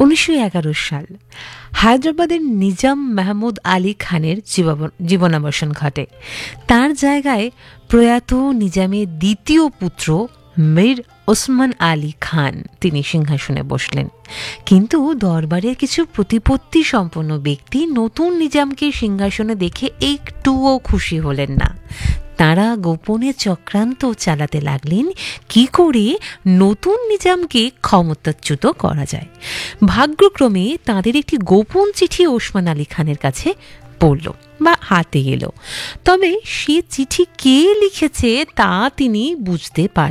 1911 সাল হায়দ্রাবাদের নিজাম মাহমুদ আলী খানের জীবনাবসান ঘটে। তার জায়গায় প্রয়াত নিজামের দ্বিতীয় পুত্র মীর ওসমান আলী খান তিনি সিংহাসনে বসলেন। কিন্তু দরবারের কিছু প্রতিপত্তি সম্পন্ন ব্যক্তি নতুন নিজামকে সিংহাসনে দেখে একটুও খুশি হলেন না। তারা গোপনে চক্রান্ত চালাতে লাগলেন কি করে নতুন নিজামকে ক্ষমতাচ্যুত করা যায়। ভাগ্যক্রমে তাদের একটি গোপন চিঠি ওসমান আলী খানের কাছে পড়ল বা হাতে এলো। তবে সে চিঠি কে লিখেছে তা তিনি বুঝতে পারলেন